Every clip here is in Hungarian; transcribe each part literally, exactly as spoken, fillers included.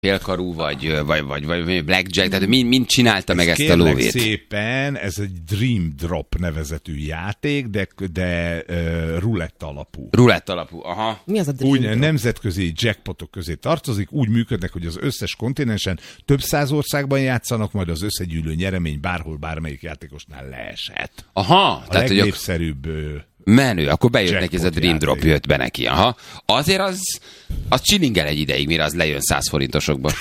félkarú, vagy, vagy, vagy, vagy blackjack, tehát mind, mind csinálta ez meg ezt a lóvét. Szépen, ez egy Dream Drop nevezetű játék, de, de uh, rulett alapú. Rulett alapú, aha. Mi az a Dream Úgy Drop? nemzetközi jackpotok közé tartozik, úgy működnek, hogy az összes kontinensen több száz országban játszanak, majd az összegyűlő nyeremény bárhol, bármelyik játékosnál leesett. Aha. A tehát, legnépszerűbb... Hogy menő, akkor bejött Jackpot neki ez a Dream játék. Drop, jött be neki. Aha. Azért az, az csilingel egy ideig, mire az lejön száz forintosokba.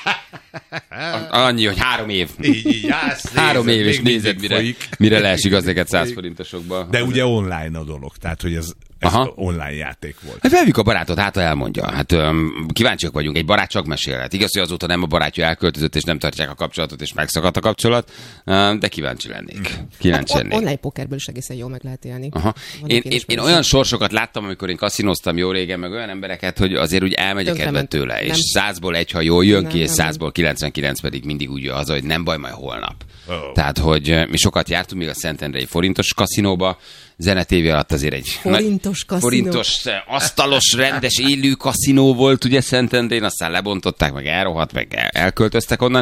Annyi, hogy három év. Így, így, állsz, három nézed, év, és még nézed, mindig mire, folyik. mire leesik az neked száz forintosokba. De ugye online a dolog, tehát hogy ez, ez online játék volt. Hát felvjük a barátot, hát ha elmondja. Hát um, kíváncsiak vagyunk, egy barát csak mesélhet. Igaz, hogy azóta nem a barátja elköltözött, és nem tartják a kapcsolatot, és megszakadt a kapcsolat, um, de kíváncsi lennék. Kíváncsi Hát, lennék. online pokerből is egészen jól meg lehet élni. Aha. Én, én, én olyan sorsokat láttam, amikor én kaszinoztam jó régen, meg olyan embereket, hogy azért úgy elmegy a kedved tőle, és százból egy, ha jól jön nem, ki, és nem, százból kilencvenkilenc pedig mindig úgy jön haza, hogy nem baj, majd holnap. Oh. Tehát, hogy mi sokat jártunk még a Szentendrei forintos kaszinóba, Zene té vé alatt azért egy forintos kaszinó. Forintos, asztalos, rendes, élő kaszinó volt ugye Szentendrén, aztán lebontották, meg elrohadt, meg el, elköltöztek onnan,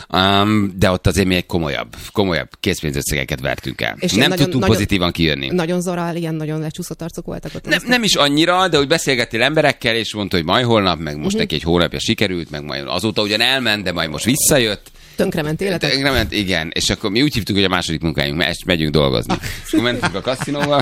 um, de ott azért mi egy komolyabb, komolyabb készpénzösszegeket vertünk el. És nem nagyon, tudtunk nagyon, pozitívan kijönni. Nagyon zarál, ilyen nagyon lecsúszott arcok voltak ott. Nem, nem is annyira, de úgy beszélgettél emberekkel, és mondta, hogy majd holnap, meg most uh-huh. neki egy hónapja sikerült, meg majd azóta ugyan elment, de majd most visszajött. Tönkrement életet? Tönkrement, igen. És akkor mi úgy hívtuk, hogy a második munkájunk, mert megyünk dolgozni. És akkor mentünk a kaszinóba.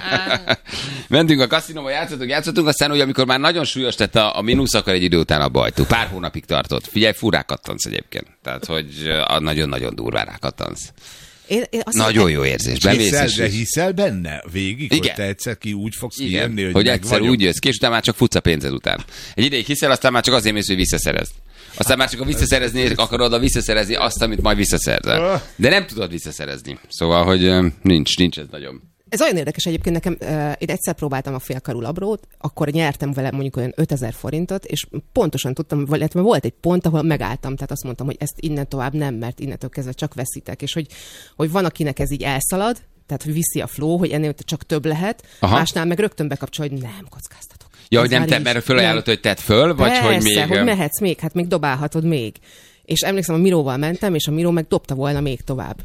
mentünk a kaszinóba, játszottunk, játszottunk, aztán, hogy amikor már nagyon súlyos tett a, a mínusz, akkor egy idő után abba hagytuk. Pár hónapig tartott. Figyelj, furrá kattansz egyébként. Tehát, hogy nagyon-nagyon durván rákattansz. Én, én nagyon jó érzés. Hiszel, és de hiszel benne végig, igen. Hogy te egyszer ki úgy fogsz igen. kijönni, hogy, hogy egyszer úgy jössz ki, és utána már csak futsz a pénzed után. Egy ideig hiszel, aztán már csak azért mész, hogy visszaszerezd. Aztán már csak a visszaszerezni, akarod a visszaszerezni azt, amit majd visszaszerzel. De nem tudod visszaszerezni. Szóval, hogy nincs, nincs ez nagyon. Ez olyan érdekes egyébként nekem, uh, én egyszer próbáltam a félkarú labrót, akkor nyertem vele mondjuk olyan ötezer forintot, és pontosan tudtam, vagy volt egy pont, ahol megálltam, tehát azt mondtam, hogy ezt innen tovább nem, mert innentől kezdve csak veszítek, és hogy, hogy van, akinek ez így elszalad, tehát hogy viszi a flow, hogy ennél csak több lehet, aha. Másnál meg rögtön bekapcsol, hogy nem kockáztatok. Ja, hogy nem te, mert fölajánlott, hogy tedd föl, vagy persze, hogy még... hogy mehetsz még, hát még dobálhatod még. És emlékszem, a Miróval mentem, és a Miró meg dobta volna még tovább.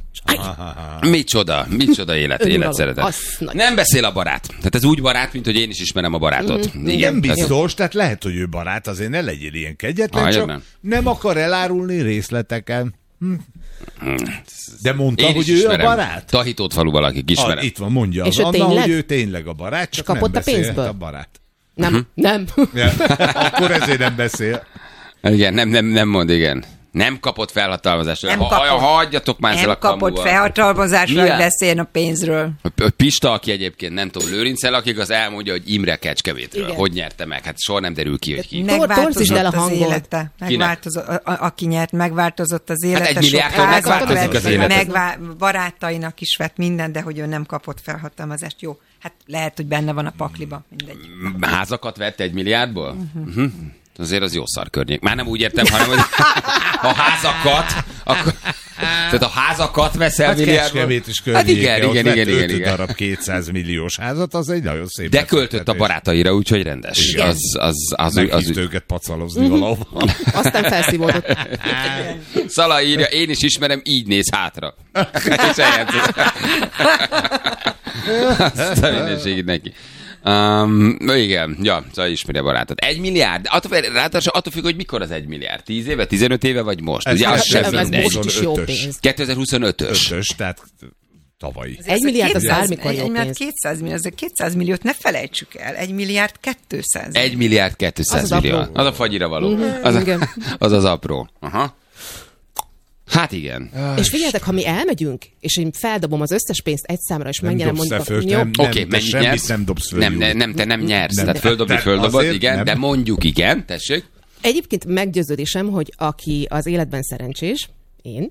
Micsoda, micsoda élet, életszeretet. Nem beszél a barát. Tehát ez úgy barát, mint hogy én is ismerem a barátot. Mm-hmm. Igen, nem biztos, tehát lehet, hogy ő barát, azért ne legyél ilyen kegyetlen, ah, csak nem. nem akar elárulni részleteken. Hm. De mondta, én hogy ő ismerem. A barát? Tahitót falu valaki ismerem. Ah, itt van, mondja az Anna, hogy ő tényleg a barát, csak nem beszél a barát. Nem, uh-huh. nem. Ja, akkor ezért nem beszél. Igen, nem, nem, nem mond, igen. Nem kapott felhatalmazást. Nem ha, kapott, ha, hagyjatok már ezzel a kamuval. Nem kapott felhatalmazást, hogy beszéljen a pénzről. Pista, aki egyébként nem tudom, Lőrincel, akik az elmondja, hogy Imre Kecskemétről. Igen. Hogy nyerte meg? Hát soha nem derül ki, hogy ki. Megváltozott el a az élete. Megváltozott, a, aki nyert, megváltozott az élete. Hát egy milliárdtól megváltozik az élete. Megvá- barátainak is vett minden, de hogy ő nem kapott felhatalmazást. Jó, hát lehet, hogy benne van a pakliba. Mindegy. Házakat vett egy milliárdból? Uh-huh. Uh-huh. Azért az jó szar környék. Már nem úgy értem, hanem hogy a házakat, akkor, tehát a házakat veszel hát milliárdból. Kecskemét is környéke. Hát igen, igen, igen, igen, igen. darab kétszáz milliós házat, az egy nagyon szép. De költött a barátaira, úgyhogy rendes. Igen. Az, az, az, Meghívt az, őket pacalozni uh-huh. valahol. Aztán felszívódott. Szala írja, én is ismerem, így néz hátra. És eljátszott. Azt a mindenségét neki. Um, igen, ja, szóval ismeri a barátot. Egy milliárd, attól, attól függ, hogy mikor az egy milliárd. Tíz éve, tizenöt éve, vagy most? Ez, ugye, ez, az sem ez mindegy. most is jó pénz. kétezer-huszonötös. Ötös, tehát tavalyi. Egy milliárd az bármikor jó pénz. kétszáz millió, az a kétszáz milliót ne felejtsük el. Egy milliárd kétszáz. Egy milliárd kétszáz az millió. Az, az a fagyira való. Uh-huh. Az, a, az az apró. Aha. Hát igen. És figyeljetek, ha mi elmegyünk, és én feldobom az összes pénzt egy számra, és megnyerem mondjuk... Oké, okay, mennyit nyersz? Nem dobsz föl. Nem, nem, nem, te nem nyersz. Nem. Tehát földobni földobod, igen, nem. De mondjuk igen, tessék. Egyébként meggyőződésem, hogy aki az életben szerencsés, én,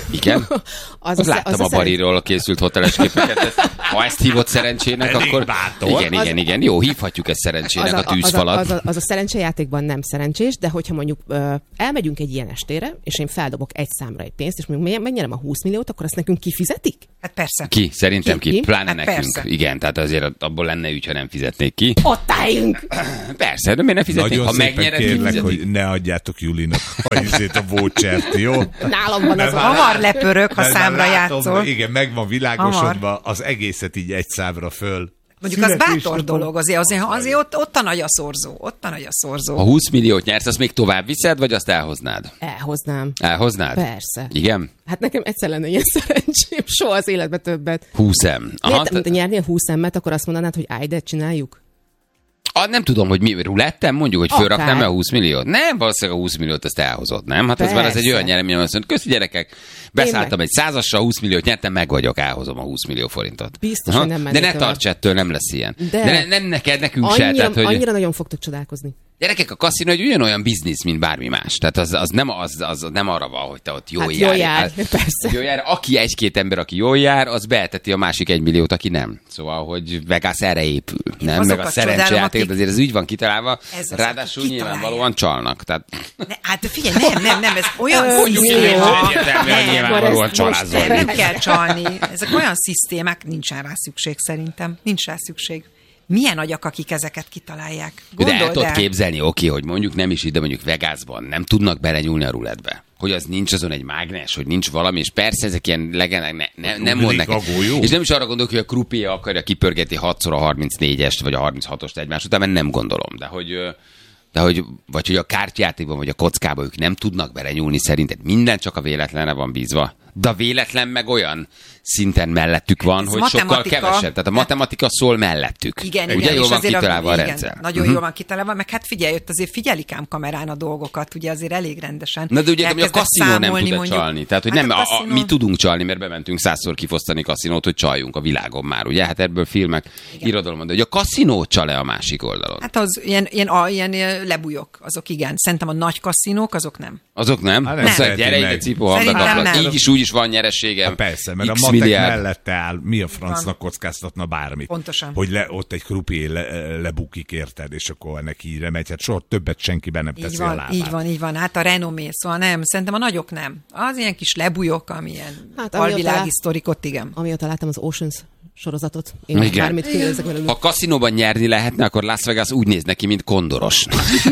Igen. az Az a, láttam az a, a Bariról készült hoteles képeket. Ezt, ha ezt hívott szerencsének, Elég akkor... bátor. Igen, igen, igen. Jó, hívhatjuk ezt szerencsének, a tűzfalat. Az a, az, a, az a szerencsejátékban nem szerencsés, de hogyha mondjuk ö, elmegyünk egy ilyen estére, és én feldobok egy számra egy pénzt, és mondjuk megnyerem a húsz milliót, akkor azt nekünk kifizetik? Hát persze. Ki? Szerintem ki. Ki? ki? Pláne Hát nekünk. persze. Igen, tehát azért abból lenne ügy, ha nem fizetnék ki. Ott álljunk! Persze, de miért ne fizetnék? Nagyon Ha szépen megnyered, kérlek, kifizetik. hogy ne adjátok Julinak a izét, a vouchert, jó? Nálam van az Mert a... már- Hamar lepörög, ha mert már számra látom, játszol. Igen, meg van világosodva, az egészet így egy számra föl. Mondjuk az bátor Születésnapon. dolog, azért, azért, azért ott, ott a nagy a szorzó. Ott a nagy a szorzó. Ha húsz milliót nyersz, azt még tovább viszed, vagy azt elhoznád? Elhoznám. Elhoznád? Persze. Igen? Hát nekem egyszer lenne ilyen szerencsém, soha az életben többet. húsz em. Aha, Miért, mint nyernél húsz emmet, akkor azt mondanád, hogy állj, de csináljuk? ah, nem tudom, hogy mi, rulettem, mondjuk, hogy Akár. fölraknám a húsz milliót. Nem, valószínűleg a húsz milliót azt elhozott, nem? Hát ez már ez egy Persze. olyan nyeremény, azt mondja, köszi gyerekek, beszálltam meg. egy százassal, húsz milliót nyertem, meg vagyok, elhozom a húsz millió forintot. Biztos, hogy nem De mennék ne tovább. tarts ettől, nem lesz ilyen. De, De. De ne, nem neked, nekünk se. Annyira, Tehát, hogy... annyira nagyon fogtok csodálkozni. Gyerekek, a kaszinó egy ugyanolyan biznisz, mint bármi más. Tehát az, az, nem, az, az nem arra van, hogy te ott jól Hát jár. jól jár, persze. Jól jár. Aki egy-két ember, aki jól jár, az beeteti a másik egy milliót, aki nem. Szóval, hogy Vegas erre épül. Nem? Meg a azokat csodálom, szerencsejáték, akik- azért ez úgy van kitalálva, Ez az, ráadásul akik nyilvánvalóan csalnak. Tehát Ne, hát figyelj, nem, nem, nem, ez olyan Mondjuk szisztéma. így, hogy egyértelműen Nem, nyilvánvalóan akkor ezt csalázol. most Nem, nem kell csalni. Ezek olyan szisztémák, nincsen rá szükség szerintem. Nincs rá szükség. Milyen agyak, akik ezeket kitalálják? De el Gondold tudod el. képzelni, oké, hogy mondjuk nem is ide, mondjuk Vegasban nem tudnak belenyúlni a rulettbe. Hogy az nincs azon egy mágnes, hogy nincs valami, és persze ezek ilyen legendák, ne, ne, nem mond Mindig neked. a golyó. És nem is arra gondolok, hogy a krupé akarja kipörgetni hatszor a harmincnégyest, vagy a harminchatost egymás után, mert nem gondolom. De hogy, ö, de hogy, vagy hogy a kártyátékban, vagy a kockában ők nem tudnak belenyúlni, szerinted minden csak a véletlenre van bízva. De a véletlen meg olyan szinten mellettük van, Ez hogy sokkal matematika. kevesebb. Tehát a matematika szól mellettük. Igen, Ugye igen, jól és van azért kitalálva a igen, rendszer. Nagyon jól van kitalálva, meg hát figyelj, ott azért figyelik ám kamerán a dolgokat, ugye azért elég rendesen. Na de ugye hogy a Elkezdesz kaszinó nem számolni, tud mondjuk. csalni. Tehát, hogy Hát nem, a, a, kaszinó- mi tudunk csalni, mert bementünk százszor kifosztani kaszinót, hogy csaljunk a világon már, ugye? Hát ebből filmek, irodalom, de hogy a kaszinó csal-e a másik oldalon? Hát az ilyen, ilyen, a, ilyen ilyen lebújok, azok igen. Szerintem a nagy kaszinók, azok nem. Azok nem? Hát Hát nem nem. teheti Gyere meg. ide, cipó, Szerintem kaplak. nem. Így is, úgy is van nyereségem. Hát persze, mert X a matek milliárd. mellette áll, mi a francnak kockáztatna bármit. Pontosan. Hogy le, ott egy krupié le, lebukik, érted, és akkor ennek híre megy. Hát soha többet senki be nem Így teszi a van, lábát. így van, így van. Hát a renomé, szóval nem, szerintem a nagyok nem. Az ilyen kis lebújok, amilyen Hát, hát, amióta alvilági lát- sztorikot, igen. Amióta láttam az Oceans sorozatot, én Igen. bármit kérdezek belőle. Ha kaszinóban nyerni lehetne, akkor Las Vegas úgy néz neki, mint kondoros.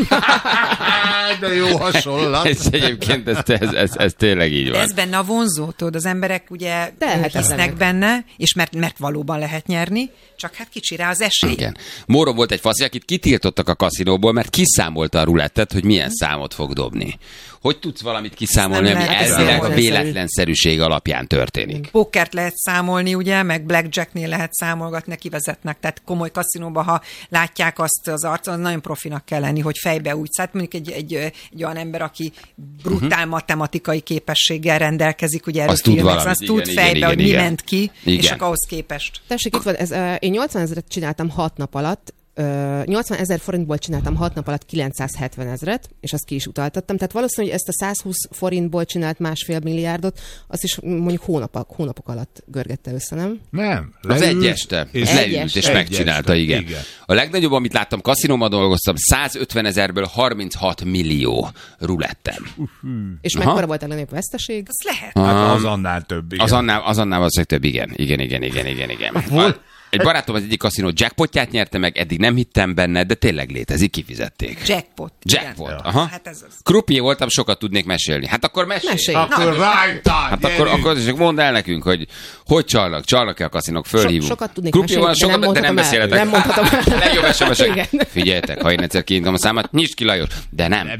De jó hasonlat. ez egyébként, ez, ez, ez, ez tényleg így De van. ez benne a vonzó, tudod, az emberek ugye Tehetetlenek. hisznek benne, és mert, mert valóban lehet nyerni, csak hát kicsi rá az esély. Igen. Móron volt egy faszi, akit kitiltottak a kaszinóból, mert kiszámolta a rulettet, hogy milyen számot fog dobni. Hogy tudsz valamit kiszámolni, Nem ami lehet elvileg a számolni. véletlenszerűség alapján történik? Pókert lehet számolni, ugye, meg blackjacknél lehet számolgatni, neki vezetnek. Tehát komoly kaszinóban, ha látják azt az arcon, az nagyon profinak kell lenni, hogy fejbe úgy szállt. Mondjuk egy, egy, egy olyan ember, aki brutál uh-huh. matematikai képességgel rendelkezik, ugye erről Azt tud filmek, valamit, azt igen, tud igen, fejbe, igen, hogy igen. mi ment ki, Igen. és akkor ahhoz képest. Tessék, itt van, ez, uh, én nyolcvan ezret csináltam hat nap alatt, uh, nyolcvan ezer forintból csináltam hat nap alatt kilencszázhetven ezret, és azt ki is utaltattam. Tehát valószínű, hogy ezt a százhúsz forintból csinált másfél milliárdot, azt is mondjuk hónapok, hónapok alatt görgette össze, nem? Nem. Az leült, egy este. És és leült, este. és Egy megcsinálta, este, igen. igen. A legnagyobb, amit láttam, kaszinóban dolgoztam, százötven ezerből harminchat millió rulettem. És Aha. mekkora volt a legnagyobb veszteség? Az lehet. Hát az annál több. Igen. Az annál, az annál valószínűleg több, igen. Igen, igen, igen, igen, igen. A, egy barátom az egyik kaszinó jackpotját nyerte meg, eddig nem hittem benne, de tényleg létezik, kifizették. Jackpot. Jackpot, Igen. aha. Hát ez az. Krupié voltam, sokat tudnék mesélni. Hát akkor mesélj. Mesélj. Akkor rájtál, Hát akkor, akkor csak mondd el nekünk, hogy hogy csalnak, csalnak-e a kaszinók, fölhívunk. So- sokat tudnék Krupié van, mesélni, sokat, de de nem nem mondhatom el. beszéletek. Nem mondhatom el. Legjobb es em esek. Igen. Figyeljetek, ha én egyszer kiindom a számát, nyisd ki Lajos. De nem.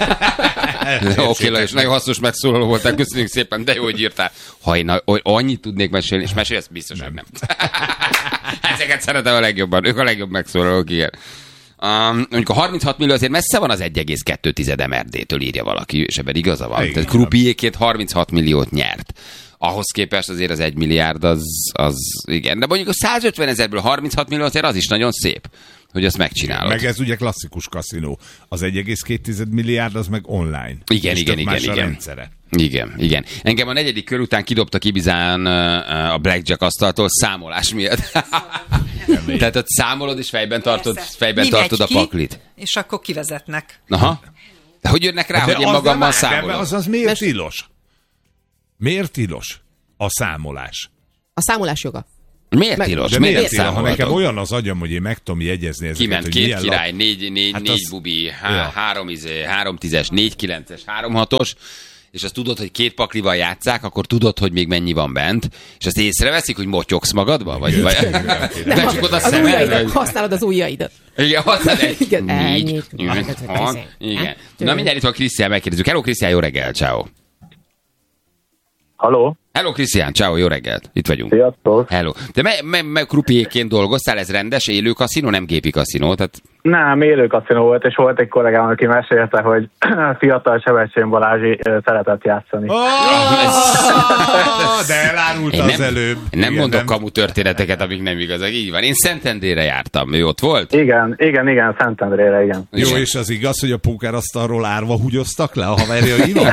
Oké, okay, Lajos, nagyon hasznos megszólaló voltál, köszönjük szépen, de jó, hogy írtál. Ha én a- o- annyit tudnék mesélni, és mesélj, ezt biztos, hogy nem. Ezeket szeretem a legjobban, ők a legjobb megszólalók, igen. Um, mondjuk a harminchat millió azért messze van az egy egész kettő em er dé-től, írja valaki, és ebben igaza van. Igen. Tehát Krupiéként harminchat milliót nyert. Ahhoz képest azért az egy milliárd az, az igen. De mondjuk a százötven ezerből harminchat millió azért az is nagyon szép. hogy azt megcsinálod. Meg ez ugye klasszikus kaszinó. Az egy egész két milliárd az meg online. Igen, és igen, igen, más a igen. rendszere. Igen, igen. Engem a negyedik kör után kidobtak Ibizán a Blackjack asztaltól számolás miatt. Tehát ott számolod, és fejben tartod, fejben Mi tartod a megy ki, paklit. És akkor kivezetnek. Aha. De hogy jönnek rá, De hogy én az magammal nem- számolom? de az az miért tilos? Miért tilos a számolás? A számolás joga. Miért Meg- tilos? De Miért miért tilos? Ha számolhatod? nekem olyan az agyam, hogy én meg tudom jegyezni ezeket, Kiment hogy két milyen király, lap... négy, négy, Hát négy az- bubi, há, Ja. három, izé, három tízes, négy kilences, három hatos, és azt tudod, hogy két paklival játsszák, akkor tudod, hogy még mennyi van bent, és azt észreveszik, hogy motyogsz magadba? Vagy, vagy... becsukod a Az ujjaidat, szemed? használod az ujjaidat. Igen, használod egy, Igen, négy, ennyit. öt, hat, igen. Na mindjárt itt van Krisztián, megkérdezzük. Hello Krisztián, jó reggel, ciao. Halló? Hello Krisztián, ciao, jó reggelt. Itt vagyunk. Sziasztok! Hello. Te me, me, me krupiékként dolgoztál, ez rendes élő kaszinó, nem gépi kaszinó? Tehát... Nem, élő kaszinó volt, és volt egy kollégám, aki mesélte, hogy fiatal Sebestyén Balázsi ö, szeretett játszani. Oh, de elárulta Én az nem, előbb. nem Igen, mondok kamu történeteket, amik nem igazak. Így van. Én Szentendrére jártam. Ő ott volt? Igen, igen, igen, Szentendrére, igen. Jó, és az igaz, hogy a pókerasztalról árva húgyoztak le a haverjaival?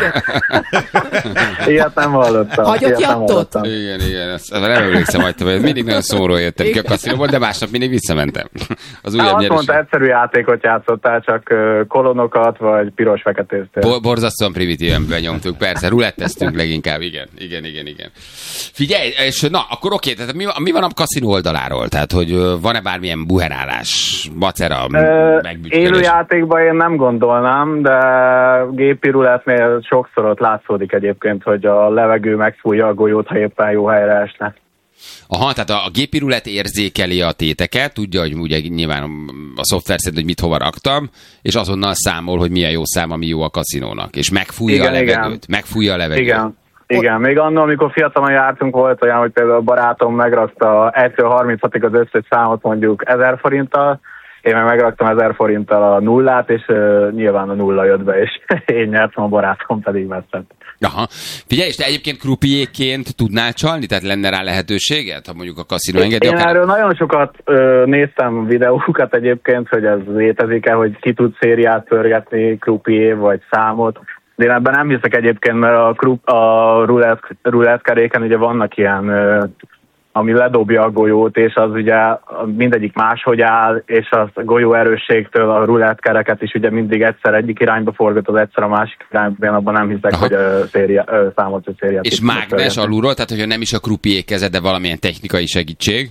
Ilyet nem hallottam. Hagyott ilyet nem jattot? hallottam. Igen, igen. Ezt nem emlékszem, hogy te vagy. Mindig nagyon szóról jöttem ki a kaszinóból, de másnap mindig visszamentem. Az Hát újabb azt nyerés. mondta, egyszerű játékot játszottál, csak ö, kolonokat, vagy piros-feketéztél. Bo- borzasztóan primitíven benyomtuk, persze, ruletteztünk leginkább, igen, igen, igen, igen. Figyelj, és na, akkor oké, tehát mi, mi van a kaszinó oldaláról? Tehát, hogy ö, van-e bármilyen buherálás, macera, Ö, megbütykelés? élő játékban én nem gondolnám, de gépi rulettnél sokszor ott látszódik egyébként, hogy a levegő megfújja a golyót, ha éppen jó helyre esne. Aha, tehát a, a gépi rulett érzékeli a téteket, tudja, hogy ugye nyilván a szoftver szerint, hogy mit hova raktam, és azonnal számol, hogy milyen jó szám, ami jó a kaszinónak. És megfújja Igen, a levegőt. igen. Megfújja a levegőt. Igen. Igen, még annól, amikor fiatalon jártunk, volt olyan, hogy például a barátom megrakta egytől harminchatig az összes számot mondjuk ezer forinttal, én meg megraktam ezer forinttal a nullát, és uh, nyilván a nulla jött be, és én nyertem, a barátom pedig veszett. Aha. Figyelj, és te egyébként krupiékként tudnál csalni? Tehát lenne rá lehetőséget, ha mondjuk a kaszinó engedi? Én Akár... erről nagyon sokat ö, néztem videókat egyébként, hogy ez létezik-e, hogy ki tud szériát pörgetni, krupié vagy számot. De én ebben nem hiszek egyébként, mert a, krup, a rulett, rulettkeréken ugye vannak ilyen, ö, ami ledobja a golyót, és az ugye mindegyik máshogy áll, és a golyó erősségtől a rulettkereket is ugye mindig egyszer egyik irányba forgatod, egyszer a másik irányba, én abban nem hiszek, Aha. hogy ö, széria, ö, számot vagy szériát. És tudnak mágnes pörgetni. alulról, tehát hogyha nem is a krupié kezed, de valamilyen technikai segítség?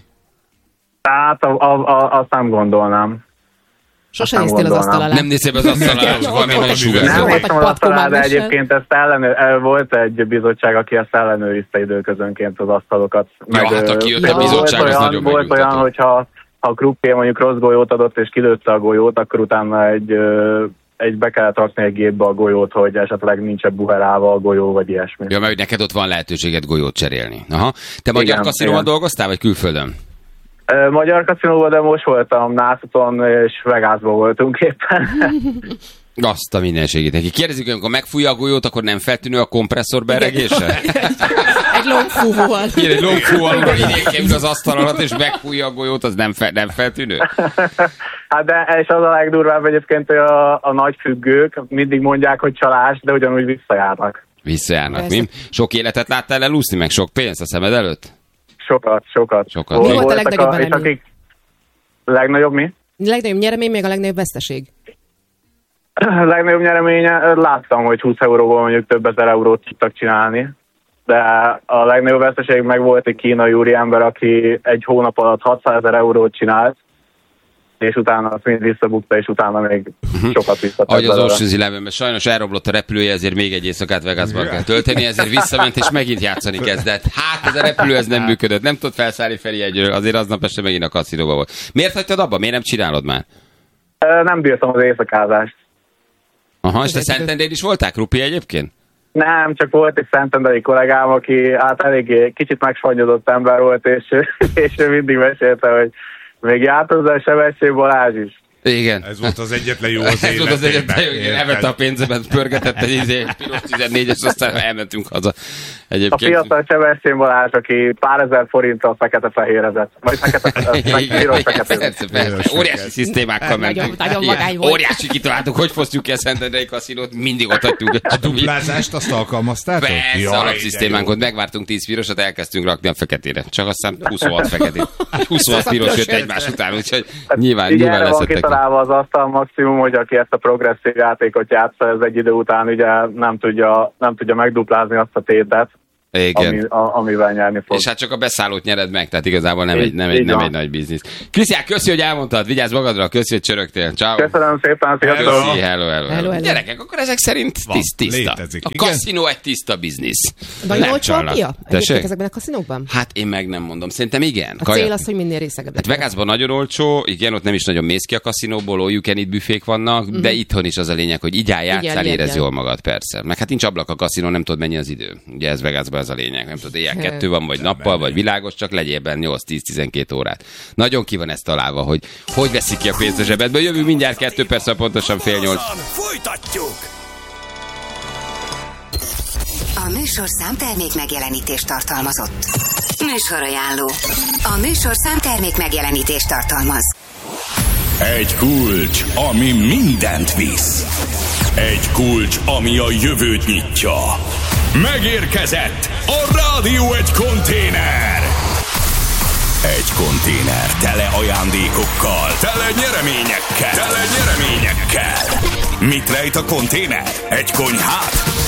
Tehát a, a, a, azt nem gondolnám. Sose Nem néztél az gondolnám. asztal alá. Nem néztél be az asztal alá, hogy valami nagyon Nem sugárzó. Volt egy néztem az patkó asztalán, de mágnessel? egyébként ezt ellenő, volt egy bizottság, aki ezt ellenőrizte időközönként az asztalokat. Ja, hát aki jött a volt bizottság, az olyan, nagyon Volt megnyugtató. olyan, hogyha ha a kruppé mondjuk rossz golyót adott és kilőtte a golyót, akkor utána egy, ö, egy be kellett rakni egy gépbe a golyót, hogy esetleg nincs buherálva a golyó, vagy ilyesmi. Ja, mert hogy neked ott van lehetőséget golyót cserélni. Aha. Te magyar Igen, kaszinóban igen. dolgoztál, vagy külföldön? Ö, Magyar kaszinóban, de most voltam Nászuton, és Vegasban voltunk éppen. Azt a mindenségét neki. Kérdezzük, hogy amikor megfújja a golyót, akkor nem feltűnő a kompresszor beregése? Egy longfúvóval. Igen, egy longfúval, hogy idén az asztal alatt, és megfújja a golyót, az nem, fe, nem feltűnő? Hát de és az a legdurvább egyébként, hogy a, a nagy függők mindig mondják, hogy csalás, de ugyanúgy visszajárnak. Visszajárnak, Persze. mi? Sok életet láttál elúszni, meg sok pénzt a szemed előtt? Sokat, sokat. Sokat. Hol Mi volt a voltak legnagyobb és eredmény? akik... Legnagyobb mi? Legnagyobb nyeremény, még a legnagyobb veszteség. Legnagyobb nyereménye, láttam, hogy húsz euróból mondjuk több ezer eurót tudtak csinálni, de a legnagyobb veszteség meg volt egy kínai úriember, aki egy hónap alatt hatszázezer eurót csinált, és utána azt mind visszabukta, és utána még sokat visszatett Ahogy az belőle. Ocean's Elevenben sajnos elromlott a repülője, ezért még egy éjszakát Vegasban kell tölteni, ezért visszament és megint játszani kezdett. Hát ez a repülő ez nem működött, nem tudott felszállni felé egyről, azért aznap este megint a kaszinóban volt. Miért hagytad abba? Miért nem csinálod már? Ö, Nem bírtam az éjszakázást. Aha, és te Szentendrén is voltál krupi egyébként? Nem, csak volt egy szentendrei kollégám, aki hát eléggé kicsit megsvannyodott ember volt, és, és ő mindig mesélte, hogy még járt hozzá Sebestyén Balázs is. Igen. Ez volt az egyetlen jó az Ez volt az egyetlen, életében. hogy elvette a pénzemet, pörgetett egy izé, piros tizennégyes, aztán elmentünk haza. A fiatal Sebestyén Balázs, aki pár ezer forinttal fekete-fehérezett. Vagy fekete-fehéres. Persze, persze. Óriási szisztémákkal mentünk. Óriási kitaláltuk, hogy fosztjuk ki a Szentendrei kaszinót, mindig ott hagytuk. A duplázást azt alkalmaztátok? Persze, alapszisztémánkot megvártunk tíz pirosat, elkezdtünk rakni a feketére. Csak aztán huszonhat feketét. huszonhat piros jött egymás után, úgyhogy nyilván, így nyilván erre van leszettek. kitalálva az asztal maximum, hogy aki ezt a progresszív játékot játsza, ez egy idő után ugye nem tudja, nem tudja megduplázni azt a tétet, ami, a, amivel nyerni fog. És hát csak a beszállót nyered meg, tehát igazából nem, így, egy, nem, egy, nem egy nagy biznisz. Krisztián, köszi, hogy elmondtad, vigyázz magadra, köszi, hogy csörögtél. Ciao. Köszönöm szépen, sziasztok! Köszi, hello, hello, hello. hello. Gyerekek, akkor ezek szerint tiszt, tiszta. Létezik, a igen. kaszinó egy tiszta biznisz. Nagyon olcsó a pia? Tessék? Ezekben a kaszinókban? Hát én meg nem mondom, szerintem igen. A cél az, hogy minél részegebb. Hát Vegasban nagyon olcsó, igen, ott nem is nagyon mész ki a kaszinóból, all you can eat büfék vannak, mm-hmm. de itthon is az a lényeg, hogy így játszál, érezd jól magad, persze. Meg hát nincs ablak a kaszinó, nem tudod mennyi az idő. Ugye ez Vegasban ez a lényeg, nem tudod, éjjel kettő van, vagy nappal, vagy világos, csak legyél benne nyolc-tíz-tizenkét órát. Nagyon ki van ezt találva, hogy hogy veszik ki a pénzt a zsebedből. Jövünk mindjárt kettő perc, pontosan fél nyolc. Folytatjuk! A műsorszám termék megjelenítést tartalmazott. Műsorajánló. A műsorszám termék megjelenítést tartalmaz. Egy kulcs, ami mindent visz. Egy kulcs, ami a jövőt nyitja. Megérkezett a Rádió egy konténer. Egy konténer tele ajándékokkal, tele nyereményekkel, tele nyereményekkel. Mit rejt a konténer? Egy konyhát?